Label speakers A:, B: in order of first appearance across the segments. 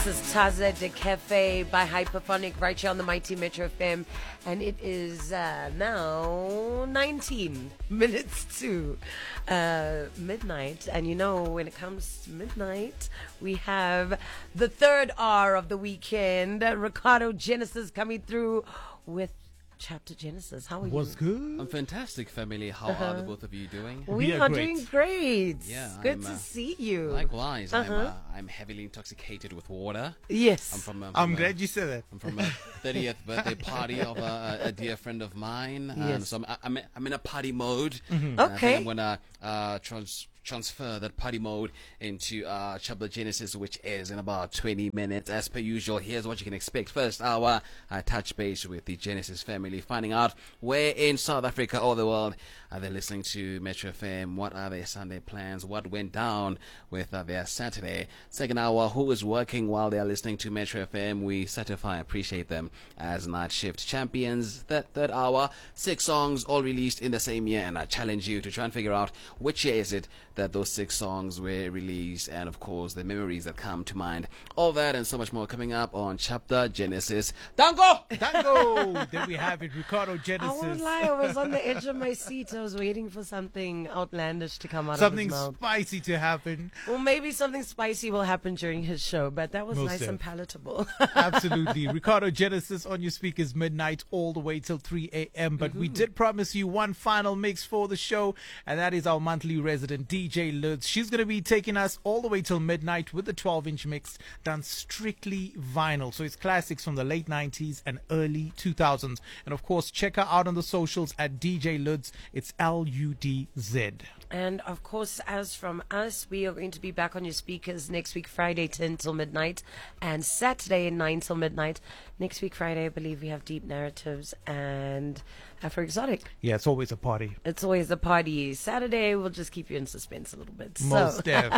A: This is Taza de Cafe by Hyperphonic right here on the Mighty Metro FM. And it is now 19 minutes to midnight. And you know, when it comes to midnight, we have the third R of the weekend. Ricardo Genesis coming through with Chapter Genesis. How are you?
B: What's good?
C: I'm fantastic, family. How are the both of you doing?
A: We are doing great.
C: Yeah,
A: good to see you.
C: Likewise. I'm heavily intoxicated with water.
A: Yes.
B: I'm glad you said that.
C: I'm from a 30th birthday party of a dear friend of mine.
A: Yes.
C: So I'm in a party mode.
A: Okay.
C: I'm gonna transfer that party mode into Chapter Genesis, which is in about 20 minutes. As per usual, here's what you can expect. First hour, I touch base with the Genesis family, finding out where in South Africa or the world are they listening to Metro FM, what are their Sunday plans, what went down with their Saturday. Second hour, who is working while they are listening to Metro FM. We certify, appreciate them as night shift champions. Third hour, 6 songs all released in the same year, and I challenge you to try and figure out which year is it that those 6 songs were released, and of course the memories that come to mind. All that and so much more coming up on Chapter Genesis. Dango!
B: There we have it, Ricardo Genesis.
A: I won't lie, I was on the edge of my seat. I was waiting for something outlandish to come out
B: Something
A: of his mouth.
B: spicy to happen.
A: Well, maybe something spicy will happen during his show, but that was
B: Most
A: nice
B: def.
A: and palatable.
B: Absolutely. Ricardo Genesis on your speakers midnight all the way till 3 a.m. But we did promise you one final mix for the show, and that is our monthly resident DJ Lutz. She's going to be taking us all the way till midnight with the 12-inch mix done strictly vinyl. So it's classics from the late 90s and early 2000s. And of course, check her out on the socials at DJ Lutz. It's Ludz.
A: And of course, as from us, we are going to be back on your speakers next week, Friday, 10 till midnight, and Saturday, 9 till midnight. Next week, Friday, I believe we have Deep Narratives and Afro Exotic.
B: Yeah, it's always a party.
A: It's always a party. Saturday, we'll just keep you in suspense a little bit.
B: Most def.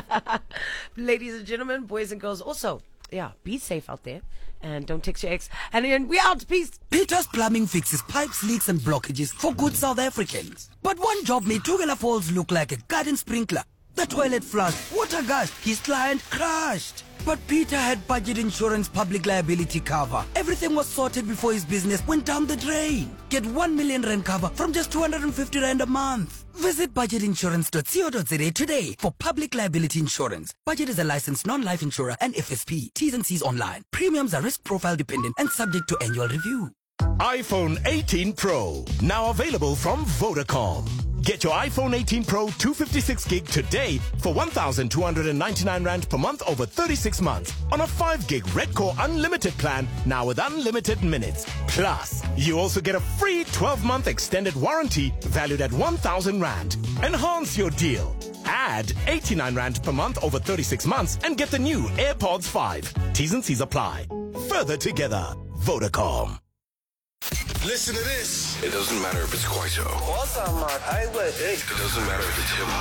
A: Ladies and gentlemen, boys and girls, also, yeah, be safe out there. And don't text your ex. And then we out. Peace.
D: Peter's Plumbing fixes pipes, leaks and blockages for good South Africans. But one job made Tugela Falls look like a garden sprinkler. The toilet flush, water gush, his client crashed. But Peter had budget insurance public liability cover. Everything was sorted before his business went down the drain. Get 1 million rand cover from just 250 rand a month. Visit budgetinsurance.co.za today for public liability insurance. Budget is a licensed non-life insurer and FSP. T's and C's online. Premiums are risk profile dependent and subject to annual review.
E: iPhone 18 Pro, now available from Vodacom. Get your iPhone 18 Pro 256 gig today for 1,299 Rand per month over 36 months on a 5 gig Red Core Unlimited plan, now with unlimited minutes. Plus, you also get a free 12-month extended warranty valued at 1,000 Rand. Enhance your deal. Add 89 Rand per month over 36 months and get the new AirPods 5. T's and C's apply. Further together, Vodacom.
F: Listen to this. It doesn't matter if it's Kwaito.
G: What's up, man?
F: It doesn't matter if it's hip